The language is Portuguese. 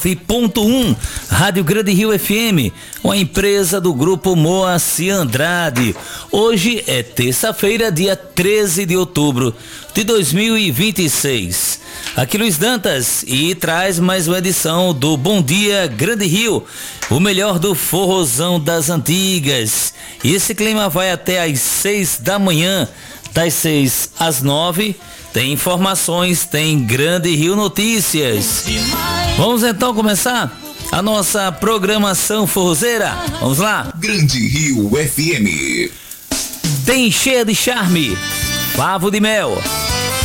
100.1 Rádio Grande Rio FM, uma empresa do grupo Moacir Andrade. Hoje é terça-feira, dia 13 de outubro de 2026. Aqui Luiz Dantas e traz mais uma edição do Bom Dia Grande Rio, o melhor do forrozão das antigas. E esse clima vai até às 6 da manhã, das 6 às 9. Tem informações, tem Grande Rio Notícias. Vamos então começar a nossa programação forrozeira. Vamos lá. Grande Rio FM. Tem cheia de charme, favo de mel,